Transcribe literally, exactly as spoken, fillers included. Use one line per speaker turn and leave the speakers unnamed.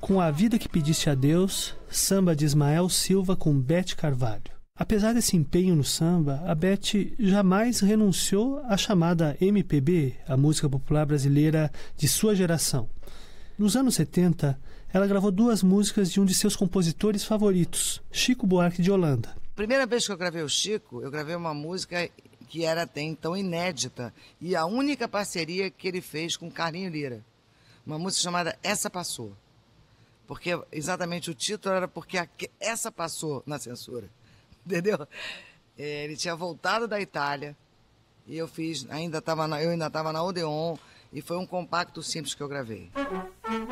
com A Vida que Pediste a Deus, samba de Ismael Silva com Beth Carvalho. Apesar desse empenho no samba, a Beth jamais renunciou à chamada M P B, a música popular brasileira de sua geração. Nos anos setenta, ela gravou duas músicas de um de seus compositores favoritos, Chico Buarque de Holanda.
Primeira vez que eu gravei o Chico, eu gravei uma música que era até então inédita e a única parceria que ele fez com Carlinhos Lira. Uma música chamada Essa Passou. Porque exatamente o título era porque a, essa passou na censura. Entendeu? É, ele tinha voltado da Itália e eu fiz, ainda tava na, eu ainda estava na Odeon e foi um compacto simples que eu gravei.